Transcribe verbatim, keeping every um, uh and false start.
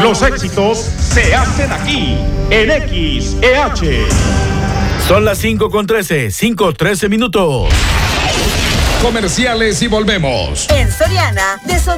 Los éxitos se hacen aquí, en X E H. Son las cinco con trece, cinco trece minutos. Comerciales y volvemos. En Soriana, de